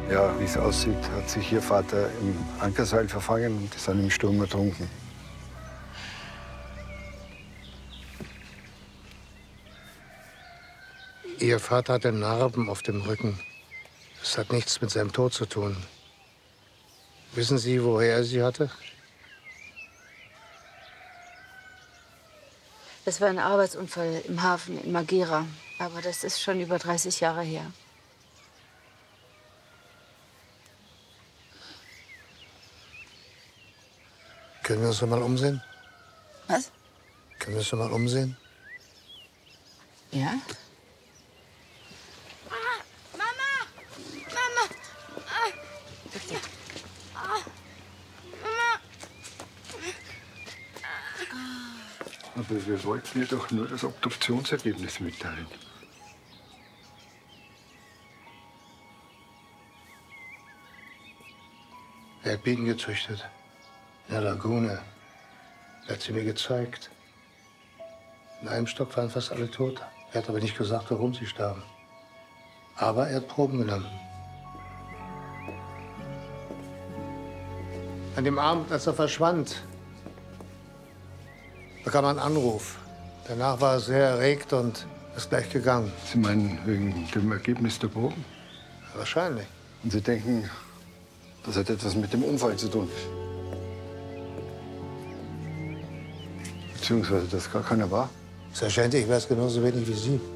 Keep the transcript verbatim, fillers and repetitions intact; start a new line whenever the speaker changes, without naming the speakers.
Ja, wie es aussieht, hat sich Ihr Vater im Ankerseil verfangen und ist dann im Sturm ertrunken.
Ihr Vater hatte Narben auf dem Rücken. Das hat nichts mit seinem Tod zu tun. Wissen Sie, woher er sie hatte?
Das war ein Arbeitsunfall im Hafen in Magera. Aber das ist schon über dreißig Jahre her.
Können wir uns noch mal umsehen?
Was?
Können wir uns noch mal umsehen?
Ja?
Ah, Mama! Mama! Ah.
Bitte.
Ah. Mama!
Aber wir wollten ihr doch nur das Obduktionsergebnis mitteilen.
Er hat Bienen gezüchtet. In der Lagune. Er hat sie mir gezeigt. In einem Stock waren fast alle tot. Er hat aber nicht gesagt, warum sie starben. Aber er hat Proben genommen. An dem Abend, als er verschwand, bekam er einen Anruf. Danach war er sehr erregt und ist gleich gegangen.
Sie meinen wegen dem Ergebnis der Proben?
Wahrscheinlich.
Und Sie denken, das hat etwas mit dem Unfall zu tun? Beziehungsweise, dass gar keiner war?
Sergeant, ich weiß genauso wenig wie Sie.